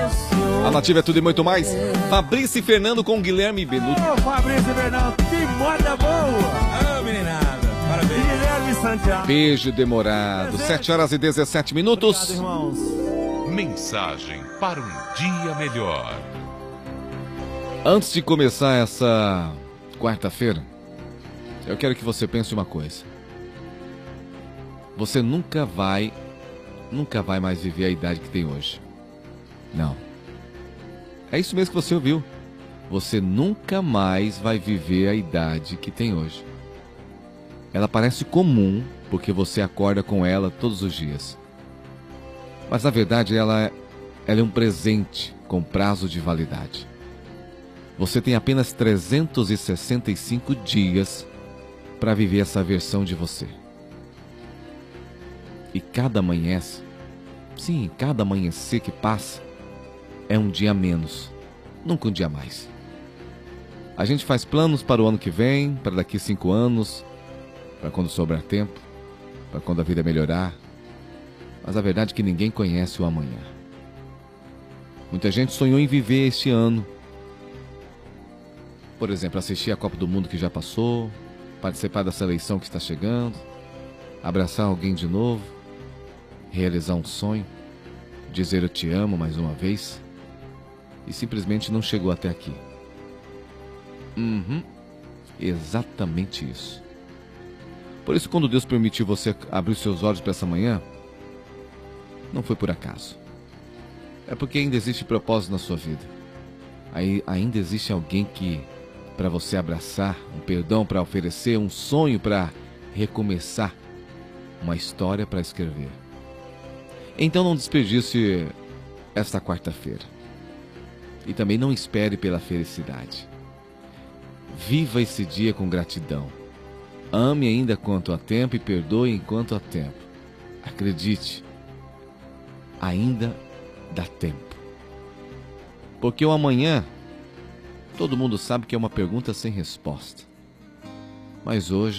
A Nativa é tudo e muito mais. Fabrício e Fernando com Guilherme Benuto. Ô, Fabrício e Fernando, que moda boa! Ô, meninada, parabéns. Guilherme Santiago. Beijo demorado. 7h17. Obrigado, irmãos. Mensagem para um dia melhor. Antes de começar essa quarta-feira, eu quero que você pense uma coisa. Você nunca vai mais viver a idade que tem hoje. Não. É isso mesmo que você ouviu. Você nunca mais vai viver a idade que tem hoje. Ela parece comum porque você acorda com ela todos os dias. Mas na verdade ela é um presente com prazo de validade. Você tem apenas 365 dias para viver essa versão de você. E cada amanhece, sim, cada amanhecer que passa é um dia a menos, nunca um dia a mais. A gente faz planos para o ano que vem, para daqui 5 anos, para quando sobrar tempo, para quando a vida melhorar. Mas a verdade é que ninguém conhece o amanhã. Muita gente sonhou em viver este ano. Por exemplo, assistir a Copa do Mundo que já passou, participar da seleção que está chegando, abraçar alguém de novo, realizar um sonho, dizer eu te amo mais uma vez, e simplesmente não chegou até aqui. Exatamente isso. Por isso, quando Deus permitiu você abrir os seus olhos para essa manhã, não foi por acaso. É porque ainda existe propósito na sua vida. Ainda existe alguém para você abraçar, um perdão para oferecer, um sonho para recomeçar, uma história para escrever. Então não desperdice esta quarta-feira. E também não espere pela felicidade. Viva esse dia com gratidão. Ame ainda quanto há tempo e perdoe enquanto há tempo. Acredite, ainda dá tempo. Porque o amanhã, todo mundo sabe que é uma pergunta sem resposta. Mas hoje